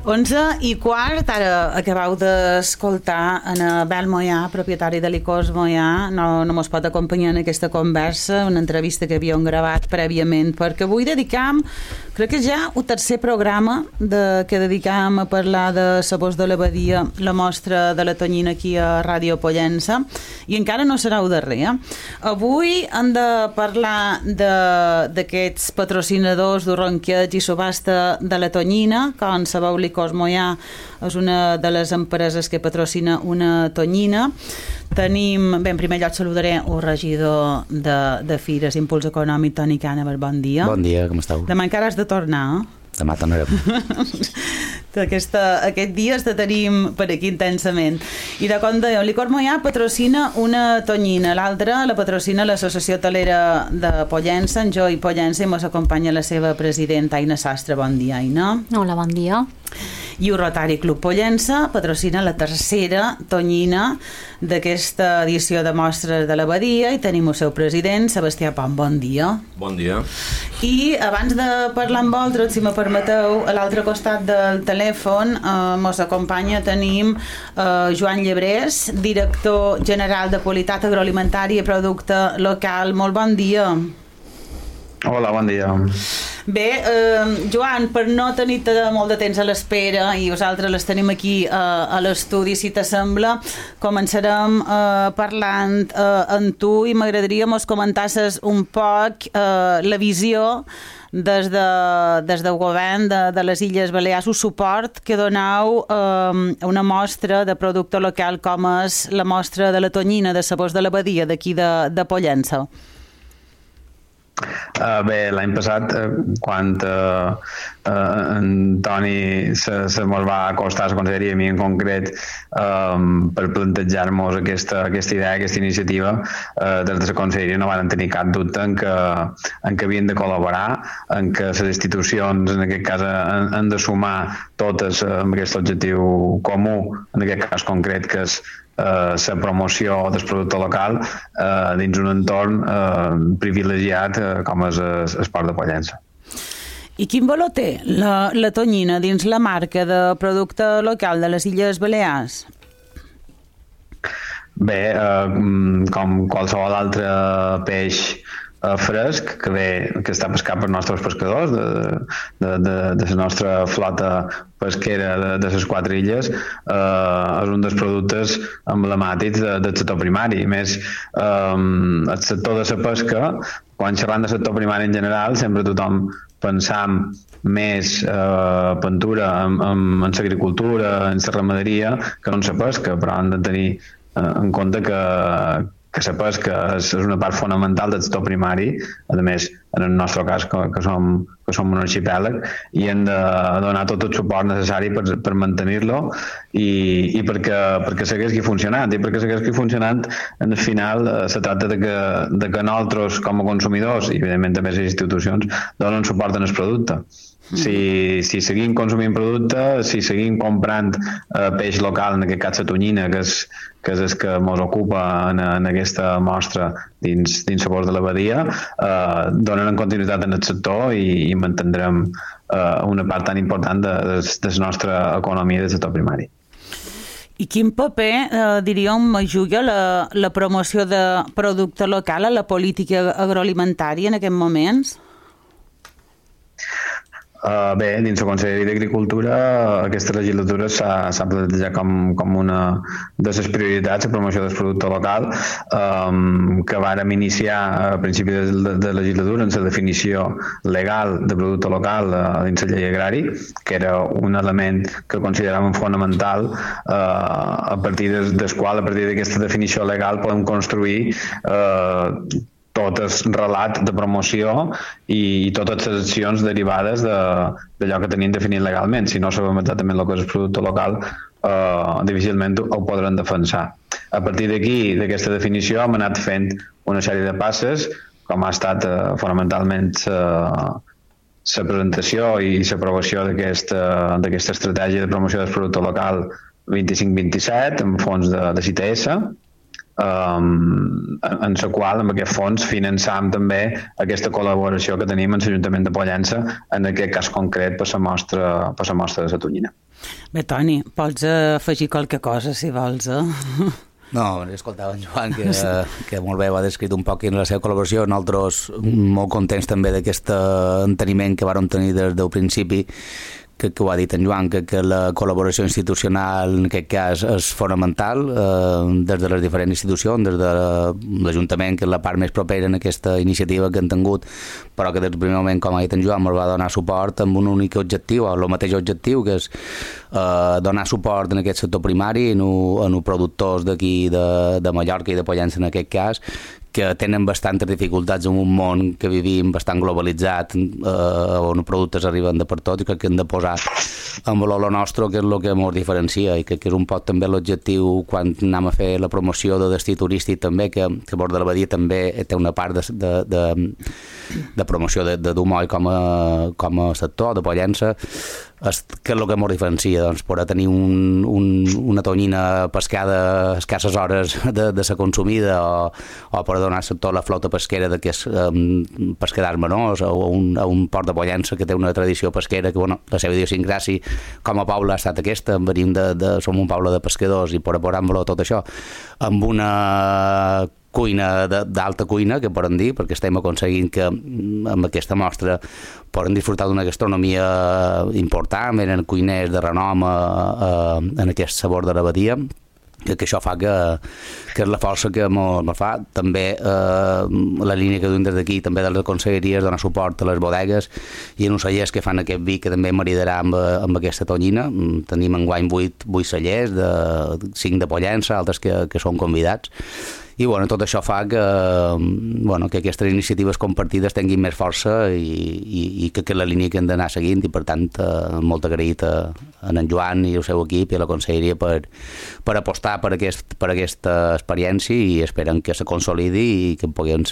11:15, ara acabeu d'escoltar en Abel Moyà, propietari de Licors Moyà. No mos pot acompanyar en aquesta conversa, una entrevista que havíem gravat prèviament, perquè avui dedicam, crec que ja el tercer programa que dedicam a parlar de sabors de l'abadia, la mostra de la tonyina aquí a Ràdio Pollença, i encara no serà el darrer. Avui hem de parlar d'aquests patrocinadors d'Urronqueig i subhasta de la tonyina. Com sabeu, Licors Moyà és una de les empreses que patrocina una tonyina. Tenim, bé, en primer lloc saludaré el regidor de Fires Impuls Econòmic, Toni Càneves. Bon dia. Bon dia, com esteu? Demà encara has de tornar, Demà tornarem. Aquest dia te tenim per aquí intensament. I de com dèiem, Licors Moyà patrocina una tonyina, l'altra la patrocina l'Associació Hotelera de Pollença, en Joy Pollença, i ens acompanya la seva presidenta, Aina Sastre. Bon dia, Aina. Hola, bon dia. I el Rotary Club Pollença patrocina la tercera tonyina d'aquesta edició de mostres de l'abadia, i tenim el seu president, Sebastià Pont. Bon dia. Bon dia. I abans de parlar amb vosaltres, si me permeteu, a l'altre costat del telèfon mos acompanya, tenim Joan Llebrés, director general de Qualitat Agroalimentària i Producte Local. Molt bon dia. Hola, bon dia. Bé, Joan, per no tenir molt de temps a l'espera, i vosaltres les tenim aquí a l'estudi, si t'assembla, començarem parlant amb tu, i m'agradaria que mos comentasses un poc la visió des del govern de les Illes Balears, el suport que doneu a una mostra de producte local com és la mostra de la tonyina de sabors de l'abadia d'aquí de Pollença. Bé, l'any passat, quan en Toni se mos va acostar a la conselleria, a mi en concret, per plantejar-nos aquesta idea, aquesta iniciativa, des de la conselleria no van tenir cap dubte en que havien de col·laborar, en que les institucions, en aquest cas, han de sumar totes amb aquest objectiu comú, en aquest cas concret, que és la promoció del producte local dins un entorn privilegiat com és Port de Pollença. I quin valor té la tonyina dins la marca de producte local de les Illes Balears? Bé, com qualsevol altre peix fresc que està pescat per nostres pescadors de la nostra flota pesquera de les 4 illes, és un dels productes emblemàtics del sector primari. A més, el sector de la pesca, quan xerrant del sector primari en general, sempre tothom pensam més pintura en l'agricultura, en la ramaderia, que no en la pesca, però han de tenir en compte que la pesca és una part fonamental del sector primari, a més, en el nostre cas, que som un arxipèlag, i hem de donar tot el suport necessari per mantenir-lo i perquè segueixi funcionant. I perquè segueixi funcionant, en el final, se tracta de que nosaltres, com a consumidors, i evidentment també les institucions, donen suport en el producte. Si seguim consumint producte, si seguim comprant peix local, en aquest cas la tonyina, que és el que ens ocupa en aquesta mostra dins Sabors de l'abadia, donen continuïtat en el sector i mantindrem una part tan important de la nostra economia del sector primari. I quin paper, diríem, juga la promoció de producte local a la política agroalimentària en aquests moments? Bé, dins la Conselleria d'Agricultura aquesta legislatura s'ha plantejat com una de les prioritats la promoció del producte local, que vàrem iniciar a principi de legislatura en la definició legal de producte local dins la llei agrari, que era un element que consideràvem fonamental, a partir del qual, a partir d'aquesta definició legal, podem construir tot el relat de promoció i totes les accions derivades d'allò que tenim definit legalment. Si no sabem exactament el que és el producte local, difícilment ho podrem defensar. A partir d'aquí, d'aquesta definició, hem anat fent una sèrie de passes, com ha estat fonamentalment la presentació i l'aprovació d'aquesta estratègia de promoció del producte local 25-27, amb fons de CITES, en la qual, amb aquest fons, finançam també aquesta col·laboració que tenim amb l'Ajuntament de Pollença, en aquest cas concret per la mostra de la tonyina. Bé, Toni, pots afegir qualque cosa, si vols, No, escoltava en Joan, que molt bé ho ha descrit un poc en la seva col·laboració. Nosaltres molt contents també d'aquest enteniment que vàrem tenir des del principi, que ho ha dit en Joan, que la col·laboració institucional en aquest cas és fonamental, des de les diferents institucions, des de l'Ajuntament, que és la part més propera en aquesta iniciativa que han tingut, però que des del primer moment, com ha dit en Joan, ens va donar suport amb un únic objectiu, o el mateix objectiu, que és donar suport en aquest sector primari, en els productors d'aquí de Mallorca i de Pollença en aquest cas, que tenen bastantes dificultats en un món que vivim bastant globalitzat, on els productes arriben de per tot, i que hem de posar en valor el nostre, que és el que ens diferencia, i que és un poc també l'objectiu quan anem a fer la promoció de destí turístic també, que Bord de la Badia també té una part de promoció de Dumoll com a sector, de Pollença, que és el que ens diferencia, doncs, per tenir una tonyina pescada a escasses hores de ser consumida, o per donar sector a la flota pesquera d'aquests pescadars menors, o a un port de Pollença que té una tradició pesquera, que bueno, la seva idiosincràsia com a poble ha estat aquesta, som un poble de pescadors, i per aporar-lo tot això amb una cuina d'alta cuina, que poden dir, perquè estem aconseguint que amb aquesta mostra poden disfrutar d'una gastronomia important, venen cuiners de renom en aquest sabor de la badia, que això fa que és la força que me fa. També la línia que duim des d'aquí, també de les conselleries, donar suport a les bodegues i en els cellers que fan aquest vi, que també maridarà amb aquesta tonyina. Tenim enguany 8 cellers, 5 de Pollença, altres que són convidats, i bueno, tot això fa que aquestes iniciatives compartides tinguin més força i que la línia que hem d'anar seguint, i per tant molt agraït a en Joan i el seu equip i a la conselleria per apostar per aquesta experiència, i esperen que se consolidi i que puguem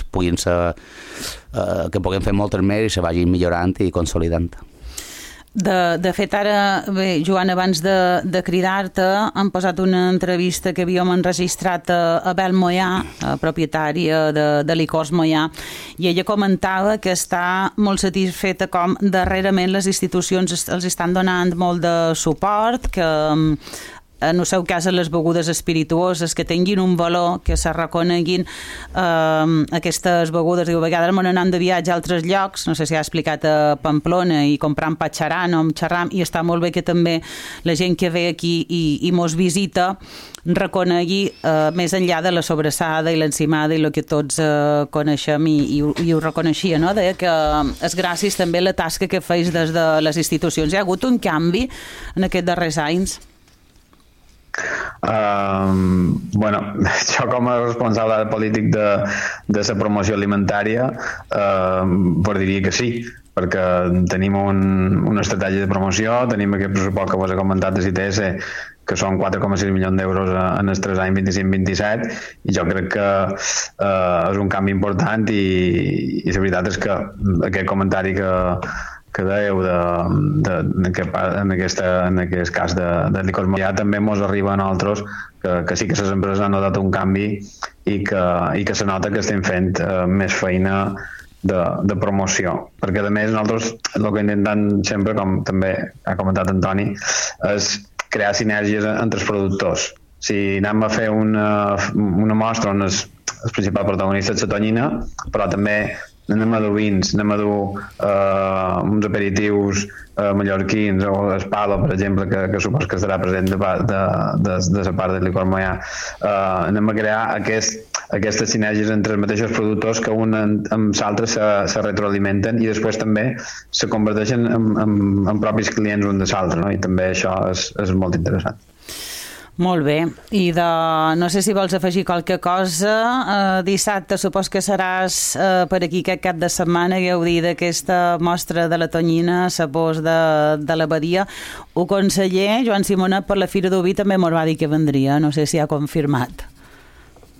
fer moltes més i se vagin millorant i consolidant. De fet, ara, bé, Joan, abans de cridar-te, hem posat una entrevista que havíem enregistrat a Bel Mollà, propietària de Licors Mollà, i ella comentava que està molt satisfeta com darrerament les institucions els estan donant molt de suport, que en el seu cas, les begudes espirituoses que tinguin un valor, que se reconeguin aquestes begudes. Diu, a vegades m'han anat de viatge a altres llocs, no sé si ha explicat a Pamplona, i comprant patxaran o amb xarram, i està molt bé que també la gent que ve aquí i mos visita reconegui més enllà de la sobrassada i l'encimada i el que tots coneixem i ho reconeixia, no? Deia que és gràcies també a la tasca que feis des de les institucions. Hi ha hagut un canvi en aquests darrers anys? Jo com a responsable polític de la promoció alimentària diria que sí, perquè tenim una estratègia de promoció, tenim aquest pressupost que vos he comentat de CITES, que són 4,6 milions d'euros en els 3 anys 25-27, i jo crec que és un canvi important, i la veritat és que aquest comentari que dèieu en aquest cas de Licors Mollà també ens arriba a nosaltres, que sí que les empreses han notat un canvi i que se nota que estem fent més feina de promoció, perquè a més nosaltres el que intentem sempre, com també ha comentat Antoni, és crear sinergies entre els productors. Si anem a fer una mostra on el principal protagonista és la tonyina, però també anem a dur vins, anem a dur uns aperitius mallorquins, o Espalo, per exemple, que supos que estarà present de la part de Licors Mollà. Anem a crear aquestes sinergies entre els mateixos productors, que un amb l'altre se retroalimenten i després també se converteixen en propis clients un de l'altre, no? I també això és molt interessant. Molt bé, i no sé si vols afegir qualque cosa. Dissabte supos que seràs per aquí aquest cap de setmana i gaudir d'aquesta mostra de la tonyina, sabors de la badia. El conseller Joan Simonet per la Fira d'Oví també m'ho va dir que vendria, no sé si ha confirmat.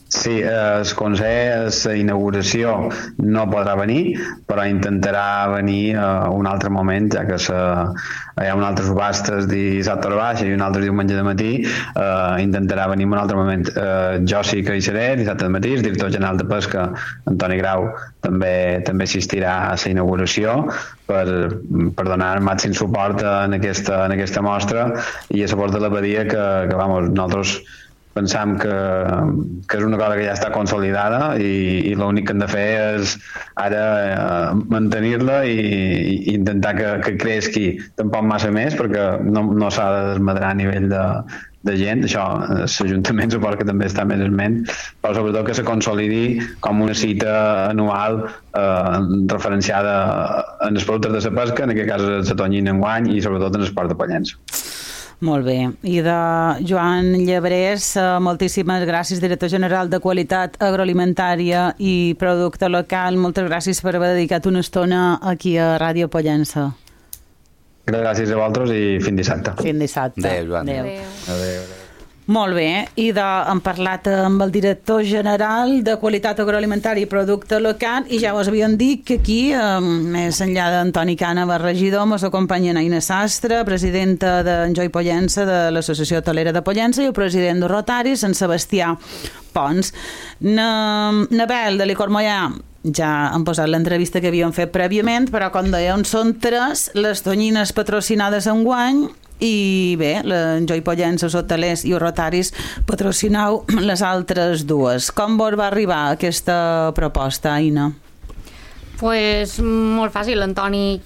Sí, el Consell, la inauguració no podrà venir, però intentarà venir un altre moment, ja que hi ha un altre subhastes dissabte a la baixa i un altre diumenge de matí, intentarà venir en un altre moment. Jo sí que hi seré dissabte de matí, el director general de Pesca, Antoni Grau, també assistirà a la inauguració per donar el màxim suport en aquesta mostra i a suport de la badia que vamos, nosaltres pensam que és una cosa que ja està consolidada i l'únic que hem de fer és ara mantenir-la i intentar que creixi tampoc massa més, perquè no s'ha de desmadrar a nivell de gent. Això l'Ajuntament suposo que també està més en ment, però sobretot que se consolidi com una cita anual referenciada en els productes de la pesca, en aquest cas la tonyina enguany i sobretot en l'esport de Pollença. Molt bé. I de Joan Llebrés, moltíssimes gràcies, director general de Qualitat Agroalimentària i Producte Local. Moltes gràcies per haver dedicat una estona aquí a Ràdio Pollença. Gràcies a vosaltres i fins dissabte. Fins dissabte. Adéu, Joan. Adéu. Molt bé, i hem parlat amb el director general de Qualitat Agroalimentària i Producte Local i ja us havíem dit que aquí, més enllà d'Antoni Cànava, regidor, ens acompanyen Aina Sastre, presidenta d'Enjoy Pollença, de l'Associació Hotelera de Pollença, i el president de Rotaris, en Sebastià Pons. Nabel, de Licor Moià, ja han posat l'entrevista que havíem fet prèviament, però com dèiem, són 3 les tonyines patrocinades enguany. I bé, l'Enjoy Pollença, els hotelers i els Rotaris patrocinau les altres 2. Com vos va arribar aquesta proposta, Aina? Pues molt fàcil, l'Antoni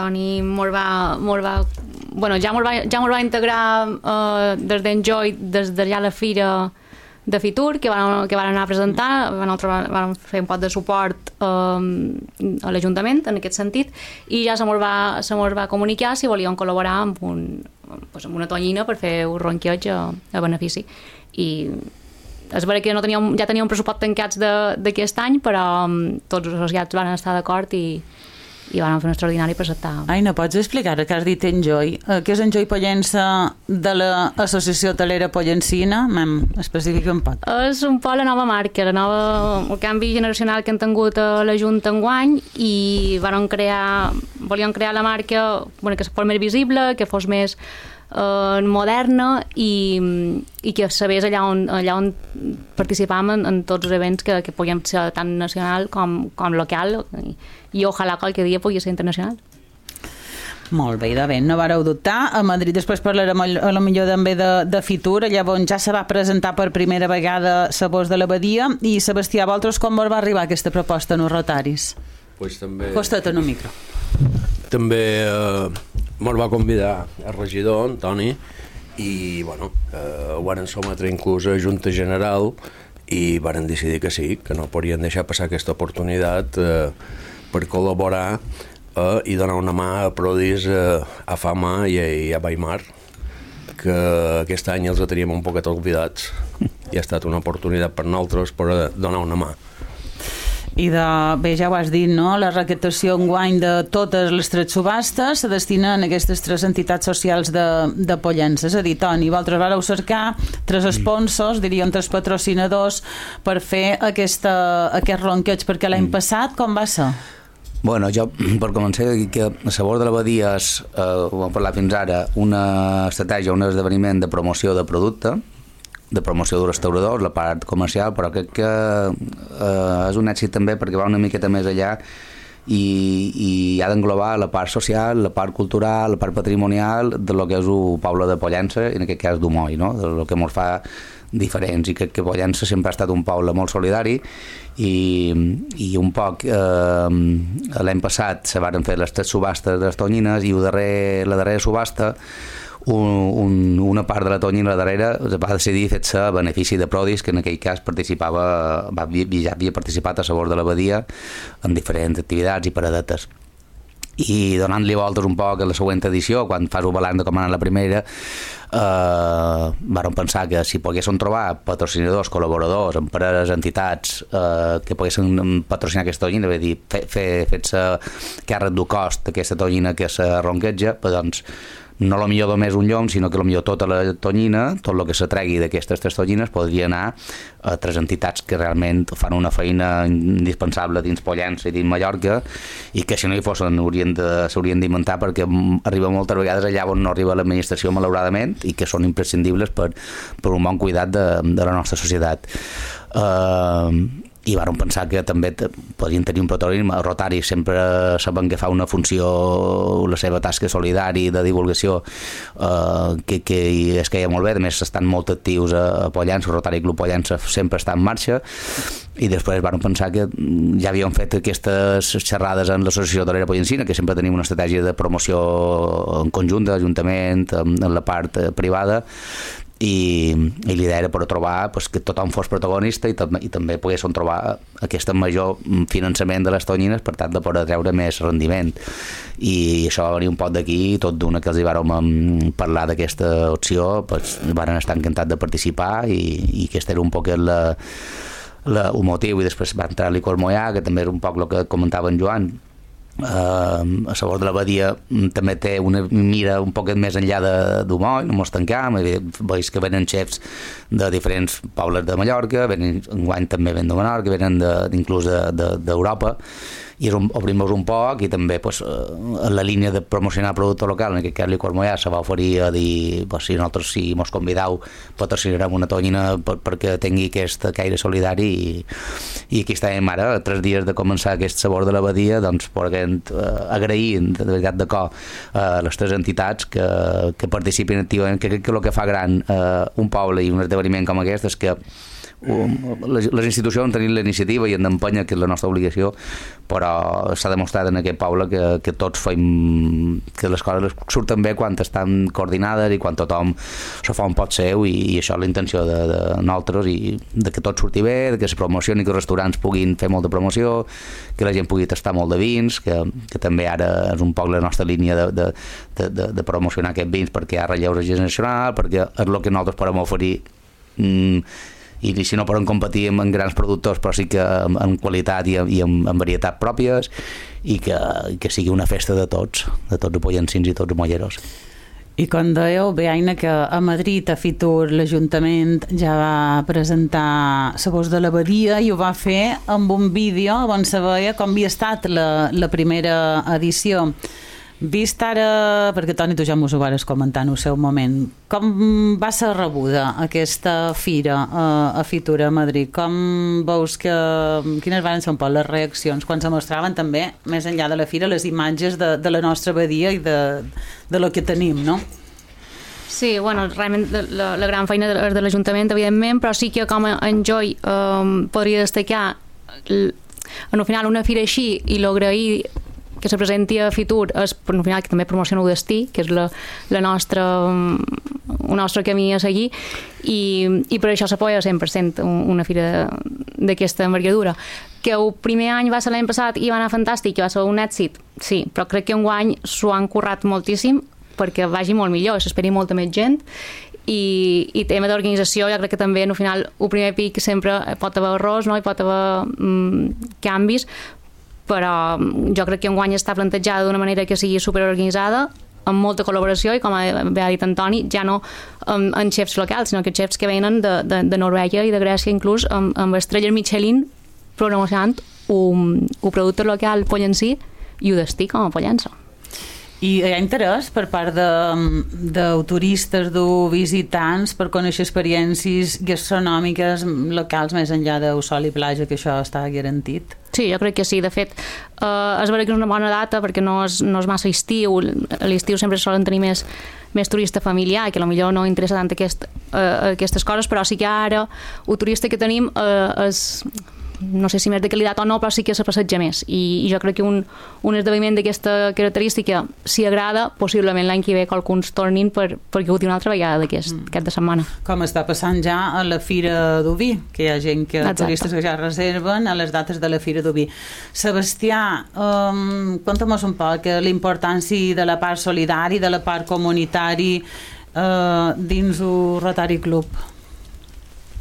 ja mos va integrar des d'Enjoy, des d'allà a la fira de Fitur, que van anar a presentar, van fer un poc de suport a l'Ajuntament en aquest sentit, i ja se mos va comunicar si volíem col·laborar amb una tonyina per fer un ronqueig a benefici. I és vera que ja teníem un pressupost tancats d'aquest any, però tots els associats van estar d'acord i van fer un extraordinari per acceptar. Aina, pots explicar que has dit Enjoy? Què és Enjoy Pollença de l'Associació Hotelera Pollencina? Especifica un poc. És un poc la nova marca, el canvi generacional que han tingut a la Junta enguany, i volíem crear la marca que fos més visible, que fos més moderna i que sabés allà on participàvem en tots els events que puguem ser tant nacional com local, i ojalà qualque dia pugui ser internacional. Molt bé, de ben, no vareu dubtar. A Madrid després parlarem a lo millor també de Fitur, llavors ja se va presentar per primera vegada Sabors de l'Abadia. I Sebastià, vosaltres com vos va arribar aquesta proposta en els Rotaris? Pues també... Costa't en un micro. També mos va convidar el regidor, Antoni, i bueno, varen sometre inclús a Junta General i varen decidir que sí, que no podien deixar passar aquesta oportunitat per col·laborar i donar una mà a Prodis, a Fama i a Weimar, que aquest any els teníem un poquet oblidats i ha estat una oportunitat per nosaltres per donar una mà. I bé, ja ho has dit, no? La recaptació enguany de totes les 3 subhastes se destina a aquestes 3 entitats socials de Pollença. És a dir, Toni, vosaltres vareu cercar 3 sponsors, diríem 3 patrocinadors, per fer aquest ronqueig, perquè l'any passat com va ser? Bueno, jo per començar que a Sabor de l'Abadia és, ho hem parlat fins ara, una estratègia, un esdeveniment de promoció de producte, de promoció dels restauradors, la part comercial, però crec que és un èxit també perquè va una miqueta més allà i ha d'englobar la part social, la part cultural, la part patrimonial de lo que és el poble de Pollença, i en aquest cas d'Humoi, no? De lo que ens fa diferents, i crec que Pollença sempre ha estat un poble molt solidari i un poc l'any passat se varen fer les 3 subhastes de les tonyines i la darrera subhasta una part de la tonyina, la darrera, va decidir fer-se a benefici de Prodis, que en aquell cas havia participat a Sabor de l'Abadia en diferents activitats i paradetes. I donant-li voltes un poc a la següent edició, quan fas un balanç de com anar la primera, vàrem pensar que si poguéssim trobar patrocinadors, col·laboradors, empreses, entitats que poguessin patrocinar aquesta tonyina, és a dir, fer-se càrrec del cost d'aquesta tonyina que se ronqueja, doncs no lo millor només un llom, sinó que lo millor tota la tonyina, tot el que se tregui d'aquestes 3 tonyines podria anar a 3 entitats que realment fan una feina indispensable dins Pollença i dins Mallorca, i que si no hi fossin s'haurien d'inventar, perquè arriba moltes vegades allà on no arriba l'administració, malauradament, i que són imprescindibles per un bon cuidat de la nostra societat. I vàrem pensar que també podrien tenir un protagonisme. El Rotari sempre saben que fa una funció, la seva tasca solidària de divulgació, que es queia molt bé. A més, estan molt actius a Pollença, el Rotari Club Pollença sempre està en marxa, i després vàrem pensar que ja havíem fet aquestes xerrades en l'Associació Hotelera Pollencina, que sempre tenim una estratègia de promoció en conjunt, d'Ajuntament, en la part privada, i l'idea era per trobar que tothom fos protagonista i també poguéssim trobar aquest major finançament de les tonyines, per tant de poder treure més rendiment, i això va venir un poc d'aquí, tot d'una que els hi vàrem parlar d'aquesta opció, van estar encantats de participar, i aquest era un poc el motiu. I després va entrar Licors Moià, que també era un poc el que comentava en Joan. A Sabors de la Badia també té una mira un poc més enllà d'Humoll, no mos tancam, veus que venen xefs de diferents pobles de Mallorca, enguany també ven de Menorca, venen inclús d'Europa, i obrim-nos un poc, i també en la línia de promocionar el producte local, en aquest cas Licors Moià se va oferir a dir si nosaltres, si mos convidau, patrocinarem una tonyina perquè tingui aquest caire solidari, i aquí estàvem ara, 3 dies de començar aquest Sabor de la Badia, doncs podent agrair de veritat de cor a les 3 entitats que participin activament, que crec que el que fa gran un poble i un esdeveniment com aquest és que les institucions tenim la iniciativa i hem d'empènyer, que és la nostra obligació, però s'ha demostrat en aquest poble que tots fem, que les coses surten bé quan estan coordinades i quan tothom s'ho fa un pot seu, i això és la intenció de nosaltres, i de que tot surti bé, de que es promocioni, que els restaurants puguin fer molta promoció, que la gent pugui tastar molt de vins, que també ara és un poc la nostra línia de promocionar aquests vins, perquè hi ha relleu generacional, perquè és el que nosaltres podem oferir, i si no poden competir amb grans productors, però sí que en qualitat i en varietat pròpies, i que sigui una festa de tots els pollencins i tots els molleros. I com dèieu, bé, Aina, que a Madrid, a Fitur, l'Ajuntament ja va presentar Sabors de la Badia, i ho va fer amb un vídeo on se veia com havia estat la primera edició. Vist ara, perquè Toni, tu ja mos ho vares comentar en el seu moment, com va ser rebuda aquesta fira a Fitur a Madrid? Com veus quines van ser un poc les reaccions quan se mostraven també, més enllà de la fira, les imatges de la nostra badia i de lo que tenim, no? Sí, bueno, realment la gran feina de l'Ajuntament, evidentment, però sí que com a enjoy podria destacar en el final una fira així, i l'agrair que se presenti a Fitur és per final que també promociona el destí, que és el nostre camí a seguir, i per això s'apoya 100% una fira d'aquesta envergadura. Que el primer any va ser l'any passat i va anar fantàstic, i va ser un èxit, sí, però crec que enguany s'ho han currat moltíssim perquè vagi molt millor, s'esperi molta més gent, i tema d'organització, jo crec que també al final el primer pic sempre pot haver errors, no? I pot haver canvis, però jo crec que enguany està plantejada d'una manera que sigui superorganitzada, amb molta col·laboració, i com bé ha dit Antoni, ja no en xefs locals, sinó que xefs que venen de Noruega i de Grècia, inclús amb estrelles Michelin, promocionant un producte local pollencí i ho destí com a Pollença. I hi ha interès per part de turistes, de visitants, per conèixer experiències gastronòmiques locals més enllà del sol i platja, que això està garantit? Sí, jo crec que sí. De fet, és vera que és una bona data perquè no és massa estiu. A l'estiu sempre solen tenir més turista familiar, que potser no interessa tant aquestes coses, però sí que ara el turista que tenim és, no sé si més de qualitat o no, però sí que se passeja més, i jo crec que un esdeveniment d'aquesta característica, si agrada, possiblement l'any que ve qualcuns tornin per gaudir una altra vegada d'aquest cap de setmana. Com està passant ja a la Fira d'Oví, que hi ha gent turistes que ja reserven a les dates de la Fira d'Oví. Sebastià, conta'm un poc la importància de la part solidària, de la part comunitària dins el Rotary Club.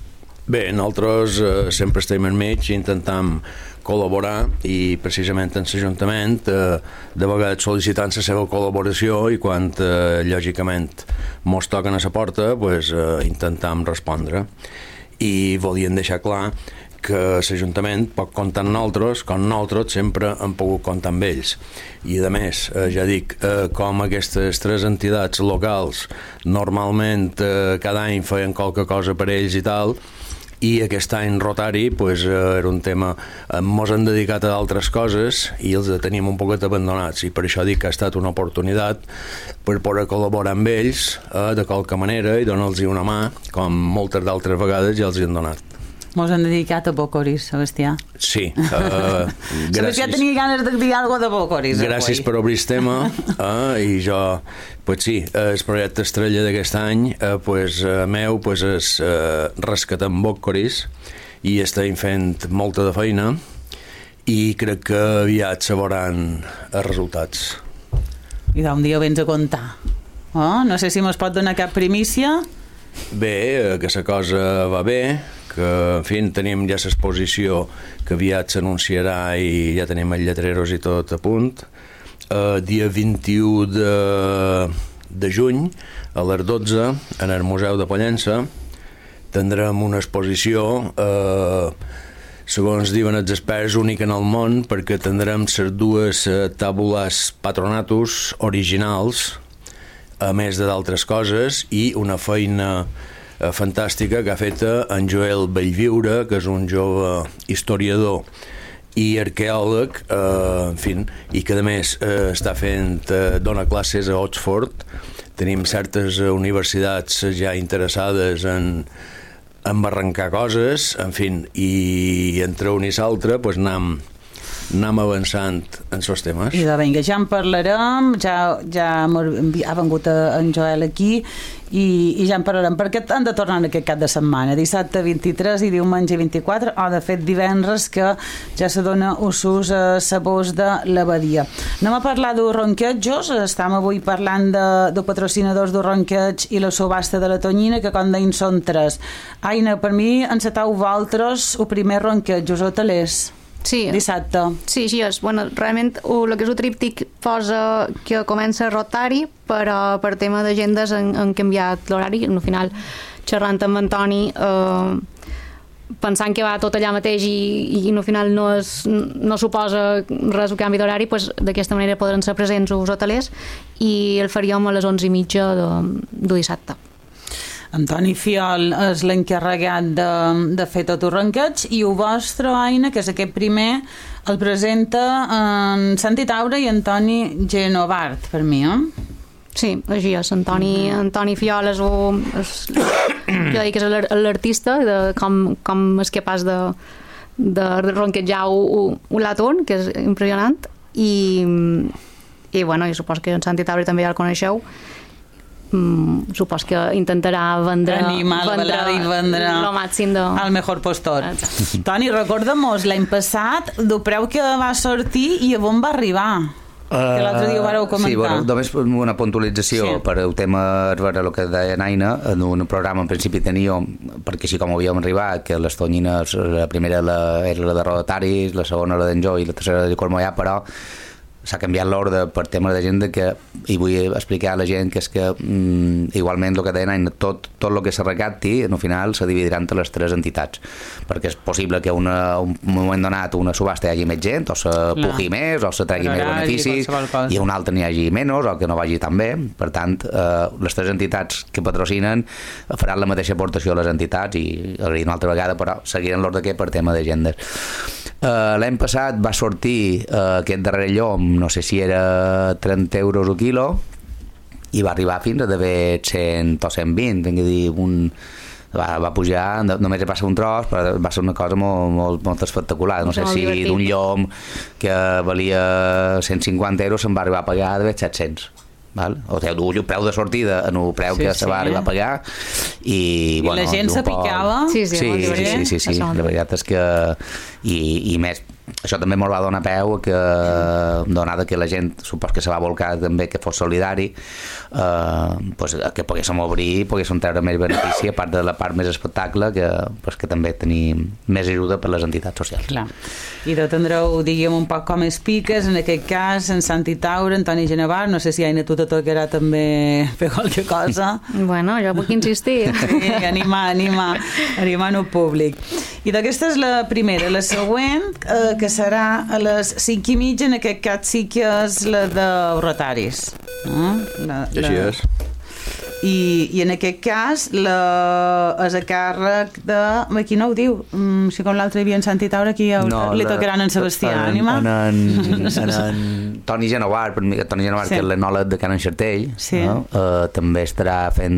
Bé, nosaltres sempre estem enmig i intentam col·laborar i precisament en l'Ajuntament de vegades sol·licitant la seva col·laboració i quan lògicament mos toquen a la porta intentam respondre i volíem deixar clar que l'Ajuntament pot comptar amb nosaltres com nosaltres sempre hem pogut comptar amb ells i a més, ja dic, com aquestes 3 entitats locals normalment cada any feien qualque cosa per ells i tal, i aquest any Rotary era un tema mos han dedicat a d'altres coses i els teníem un poquet abandonats i per això dic que ha estat una oportunitat per poder col·laborar amb ells de qualque manera i donar-los una mà com moltes d'altres vegades ja els hi han donat. Mos han dedicat a Bocoris, Sebastià. Sí. Sebastià tenia ganes de dir alguna cosa de Bocoris. Gràcies per obrir el tema i jo, sí, el projecte estrella d'aquest any meu és rescatar Bocoris i estem fent molta de feina i crec que aviat se veuran els resultats. I d'un dia vens a contar. No sé si mos pot donar cap primícia. Bé, que la cosa va bé, que, en fi, tenim ja l'exposició que aviat s'anunciarà i ja tenim els lletreros i tot a punt. Dia 21 de juny, a les 12, en el Museu de Pollença, tindrem una exposició, segons diuen els experts, única en el món, perquè tindrem les 2 tàbules patronatus originals, a més d'altres coses, i una feina fantàstica que ha fet en Joel Bellviure, que és un jove historiador i arqueòleg, en fi, i que a més dona classes a Oxford. Tenim certes universitats ja interessades en arrencar coses, en fi, i entre un i l'altre anem avançant en els temes. I vinga, ja en parlarem, ja ha vengut en Joel aquí i ja en parlarem, perquè han de tornar en aquest cap de setmana, dissabte 23 i diumenge 24, o de fet divendres, que ja se dona usos a Sabors de l'Abadia. Anem a parlar d'Urronquetjos, estem avui parlant de patrocinadors d'Urronquetx i la subhasta de la Tonyina, que com deien són 3. Aina, per mi encetau vosaltres el primer Ronquetjos hotelers. Sí. Dissabte. Sí, així és. Bueno, realment el que és el tríptic posa que comença Rotary, però per tema d'agendes han canviat l'horari. Al final, xerrant amb Antoni, pensant que va tot allà mateix i al final no suposa res el canvi d'horari, d'aquesta manera podran ser presents els hotelers i el faríem a les 11:30 de dissabte. Antoni Fiol és l'encarregat de fer tot Urronquetx i el vostre, Aina, que és aquest primer, el presenta en Santi Taura i Antoni Genovart, per mi, Sí, així és. Antoni Fiol és l'artista de com és capaç de ronquetjar un latón, que és impressionant, i bueno, jo supos que en Santi Taura també ja el coneixeu. Supos que intentarà vendre el màxim al mejor postor. Toni, recorda'm-nos l'any passat del preu que va sortir i on va arribar, que l'altre dia ho vareu comentar. Sí, bueno, només una puntualització per el tema, el que deia Aina, en un programa en principi teníem, perquè així com havíem arribat, que les tonyines, la primera era la de Rotary, la segona la d'Enjoy i la tercera de Licor Moià, però s'ha canviat l'ordre per temes de gent i vull explicar a la gent que és que igualment el que deien, tot el que se recapti al final se dividirà entre les 3 entitats, perquè és possible que un moment donat una subhasta hi hagi més gent, o se pugui més, o se tregui més beneficis, i un altre n'hi hagi menys, o que no vagi tan bé. Per tant, les 3 entitats que patrocinen faran la mateixa aportació a les entitats i una altra vegada, però seguiran l'ordre que per tema d'agendes. L'any passat va sortir aquest darrer llom, no sé si era 30 euros el quilo, i va arribar fins a d'haver 100 o 120, tinc que dir, va pujar, només hi passa un tros, però va ser una cosa molt espectacular. No sé si d'un llom que valia 150 euros se'n va arribar a pagar d'haver 700. Val? O sigui, el preu de sortida en el preu que se va arribar a pagar i la gent se picava. Sí, la veritat és que i més això també ens va donar peu que, donada que la gent supos que se va volcar també que fos solidari, pues, que poguéssim obrir, poguéssim treure més benefici, a part de la part més espectacle, que, pues, que també tenim més ajuda per les entitats socials. Clar. I de tindreu, diguem, un poc com es piques, en aquest cas, en Santi Taura, Antoni Genevar, no sé si Aina tu te tocarà també fer qualque cosa. Bueno, jo puc insistir. Sí, animar el públic. I d'aquesta és la primera. La següent, que serà a les 5:30, en aquest cas sí que és la de Rotaris. Així és. I en aquest cas és a càrrec de... Aquí no ho diu, si com l'altre hi havia en Santi Taura, aquí li tocaran en Sebastià, ànima. En Toni Genovar, per mi, Toni Genovar, sí, que és l'enòleg de Can Enxartell, sí, també estarà fent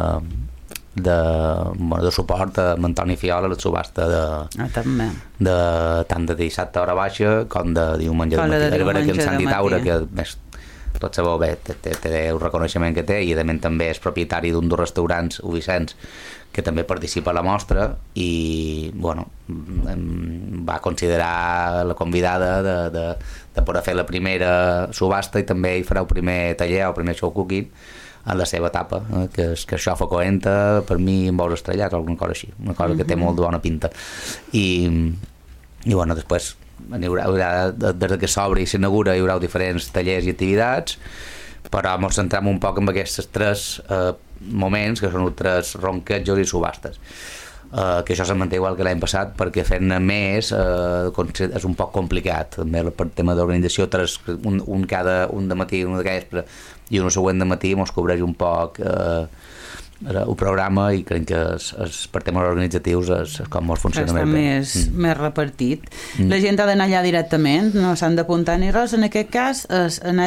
de suport a Antoni Fiola a la subhasta tant de dissabte a hora baixa com de diumenge de matí. A veure que en Santi Taura, que més tot sabeu bé, té el reconeixement que té, i també és propietari d'un dels restaurants, o Vicenç, que també participa a la mostra, i bueno, va considerar la convidada de poder fer la primera subhasta, i també hi farà el primer taller, el primer show cooking en la seva etapa, que això fa coenta, per mi en vols estrellats, alguna cosa així, una cosa que té molt de bona pinta. I bueno, després des que s'obre i s'inaugura hi haurà diferents tallers i activitats, però ens centrem un poc en aquests tres moments, que són els tres ronquejos i subhastes, que això se manté igual que l'any passat, perquè fent-ne més és un poc complicat també per tema d'organització. Un de matí, un de vespre i un següent de matí ens cobreix un poc el programa, i crec que per temes organitzatius és com ens funciona més repartit. La gent ha d'anar allà directament, no s'han d'apuntar ni res. En aquest cas és anar